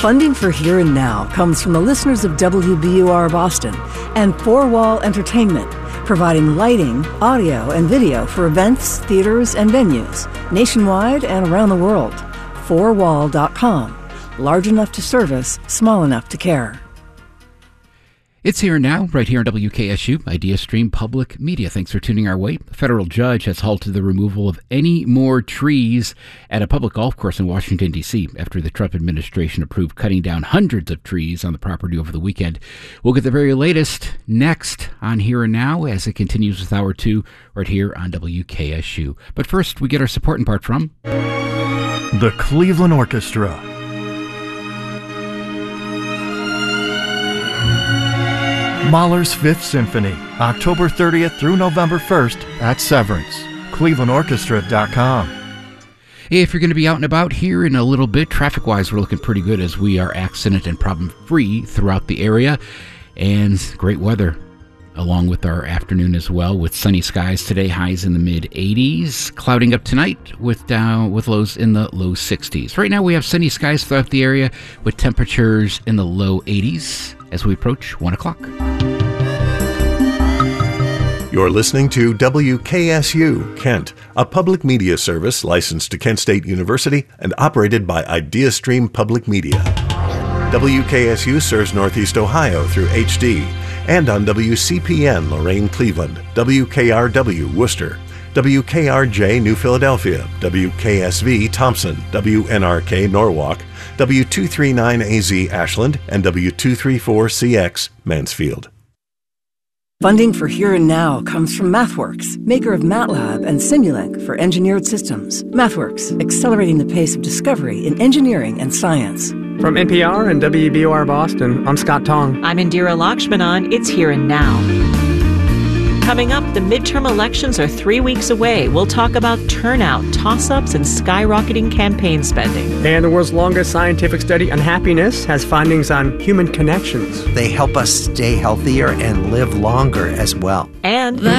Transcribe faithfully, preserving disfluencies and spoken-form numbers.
Funding for Here and Now comes from the listeners of W B U R Boston and Four Wall Entertainment, providing lighting, audio, and video for events, theaters, and venues nationwide and around the world. four wall dot com. Large enough to service, small enough to care. It's Here and Now, right here on W K S U, IdeaStream Public Media. Thanks for tuning our way. A federal judge has halted the removal of any more trees at a public golf course in Washington, D C after the Trump administration approved cutting down hundreds of trees on the property over the weekend. We'll get the very latest next on Here and Now as it continues with Hour two right here on W K S U. But first, we get our supporting part from the Cleveland Orchestra. Mahler's Fifth Symphony, October thirtieth through November first at Severance. Cleveland Orchestra dot com. Hey, if you're going to be out and about here in a little bit, traffic-wise, we're looking pretty good as we are accident and problem-free throughout the area. And great weather along with our afternoon as well, with sunny skies today, highs in the mid eighties, clouding up tonight with down with lows in the low sixties. Right now we have sunny skies throughout the area with temperatures in the low eighties as we approach one o'clock. You're listening to W K S U Kent, a public media service licensed to Kent State University and operated by IdeaStream Public Media. W K S U serves Northeast Ohio through H D and on W C P N Lorain Cleveland, W K R W Worcester, W K R J New Philadelphia, W K S V Thompson, W N R K Norwalk, W two thirty-nine A Z Ashland, and W two thirty-four C X Mansfield. Funding for Here and Now comes from MathWorks, maker of MATLAB and Simulink for engineered systems. MathWorks, accelerating the pace of discovery in engineering and science. From N P R and W B U R Boston, I'm Scott Tong. I'm Indira Lakshmanan. It's Here and Now. Coming up, the midterm elections are three weeks away. We'll talk about turnout, toss-ups, and skyrocketing campaign spending. And the world's longest scientific study on happiness has findings on human connections. They help us stay healthier and live longer as well. And